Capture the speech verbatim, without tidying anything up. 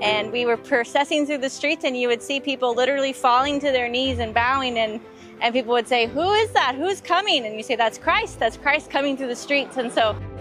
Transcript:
and we were processing through the streets, and you would see people literally falling to their knees and bowing, and and people would say, "Who is that? Who's coming?" And you say, "That's Christ. That's Christ coming through the streets." And so